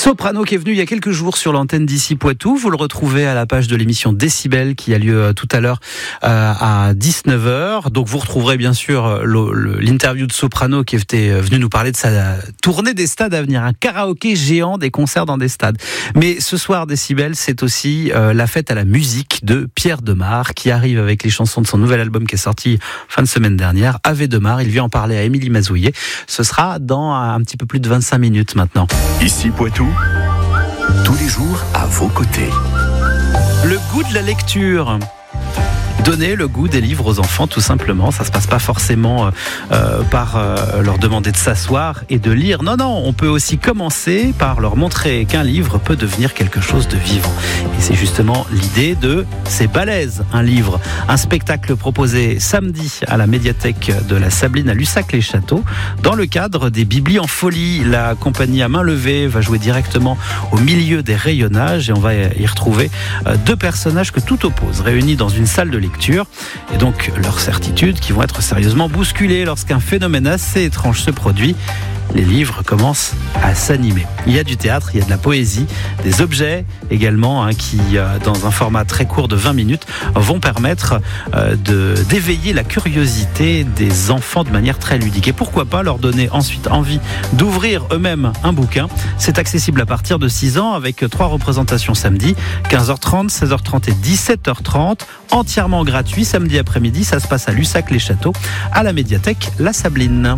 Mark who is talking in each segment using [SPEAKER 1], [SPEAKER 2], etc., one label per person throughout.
[SPEAKER 1] Soprano qui est venu il y a quelques jours sur l'antenne d'Ici Poitou. Vous le retrouvez à la page de l'émission Décibel qui a lieu tout à l'heure à 19h. Donc vous retrouverez bien sûr l'interview de Soprano qui était venu nous parler de sa tournée des stades à venir. Un karaoké géant, des concerts dans des stades. Mais ce soir, Décibel, c'est aussi la fête à la musique de Pierre Demar qui arrive avec les chansons de son nouvel album qui est sorti fin de semaine dernière, Ave Demar. Il vient en parler à Émilie Mazouillet. Ce sera dans un petit peu plus de 25 minutes maintenant.
[SPEAKER 2] Ici Poitou, tous les jours à vos côtés.
[SPEAKER 1] Le goût de la lecture. Donner le goût des livres aux enfants, tout simplement. Ça se passe pas forcément par leur demander de s'asseoir et de lire. Non, on peut aussi commencer par leur montrer qu'un livre peut devenir quelque chose de vivant. Et c'est justement l'idée de C'est balèze, un livre. Un spectacle proposé samedi à la médiathèque de la Sabline à Lussac-les-Châteaux. Dans le cadre des Bibli en folie, la compagnie à main levée va jouer directement au milieu des rayonnages et on va y retrouver deux personnages que tout oppose, réunis dans une salle de lecture. Et donc leurs certitudes qui vont être sérieusement bousculées lorsqu'un phénomène assez étrange se produit. Les livres commencent à s'animer. Il y a du théâtre, il y a de la poésie, des objets également qui, dans un format très court de 20 minutes, vont permettre d'éveiller la curiosité des enfants de manière très ludique. Et pourquoi pas leur donner ensuite envie d'ouvrir eux-mêmes un bouquin. C'est accessible à partir de 6 ans avec 3 représentations samedi, 15h30, 16h30 et 17h30, entièrement gratuit samedi après-midi. Ça se passe à Lussac-les-Châteaux, à la médiathèque La Sabline.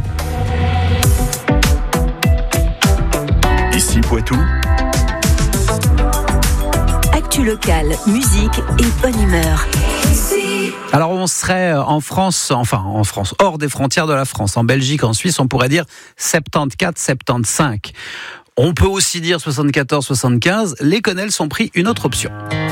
[SPEAKER 2] Ici Poitou.
[SPEAKER 3] Actu locale, musique et bonne humeur.
[SPEAKER 1] Alors on serait en France, hors des frontières de la France. En Belgique, en Suisse, on pourrait dire 74-75. On peut aussi dire 74-75. Les Connelles ont pris une autre option.